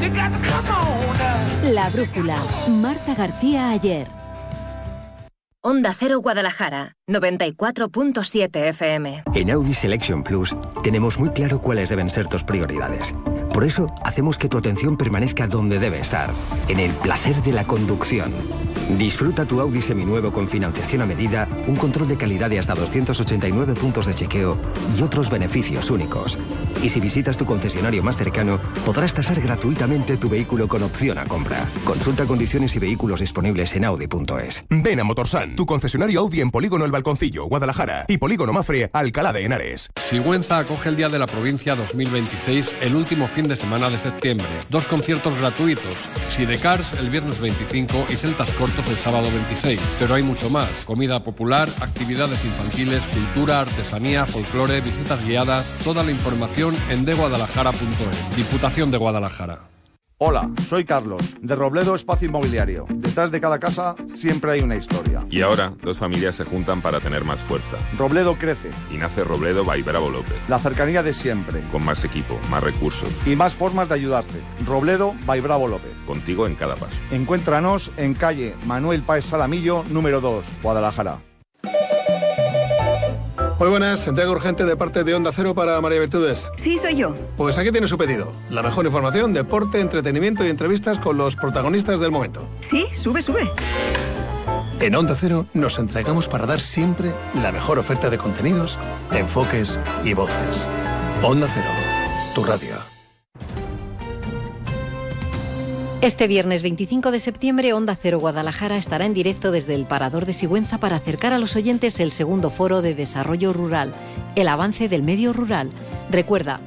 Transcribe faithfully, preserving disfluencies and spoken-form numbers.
La brújula. Marta García Ayer. Onda Cero Guadalajara, noventa y cuatro punto siete F M. En Audi Selection Plus tenemos muy claro cuáles deben ser tus prioridades. Por eso hacemos que tu atención permanezca donde debe estar, en el placer de la conducción. Disfruta tu Audi seminuevo con financiación a medida, un control de calidad de hasta doscientos ochenta y nueve puntos de chequeo y otros beneficios únicos. Y si visitas tu concesionario más cercano, podrás tasar gratuitamente tu vehículo con opción a compra. Consulta condiciones y vehículos disponibles en audi punto es. Ven a Motorsan, tu concesionario Audi en Polígono El Balconcillo, Guadalajara, y Polígono Mafre, Alcalá de Henares. Sigüenza acoge el Día de la Provincia dos mil veintiséis el último fin de semana de septiembre. Dos conciertos gratuitos, Sidecars el viernes veinticinco y Celtas Cortos el sábado veintiséis. Pero hay mucho más: comida popular, actividades infantiles, cultura, artesanía, folclore, visitas guiadas. Toda la información en de guadalajara punto es. Diputación de Guadalajara. Hola, soy Carlos, de Robledo Espacio Inmobiliario. Detrás de cada casa siempre hay una historia. Y ahora, dos familias se juntan para tener más fuerza. Robledo crece. Y nace Robledo by Bravo López. La cercanía de siempre. Con más equipo, más recursos. Y más formas de ayudarte. Robledo by Bravo López. Contigo en cada paso. Encuéntranos en calle Manuel Páez Salamillo, número dos, Guadalajara. Muy buenas, entrega urgente de parte de Onda Cero para María Virtudes. Sí, soy yo. Pues aquí tiene su pedido. La mejor información, deporte, entretenimiento y entrevistas con los protagonistas del momento. Sí, sube, sube. En Onda Cero nos entregamos para dar siempre la mejor oferta de contenidos, enfoques y voces. Onda Cero, tu radio. Este viernes veinticinco de septiembre, Onda Cero Guadalajara estará en directo desde el Parador de Sigüenza para acercar a los oyentes el segundo foro de desarrollo rural, el avance del medio rural. Recuerda,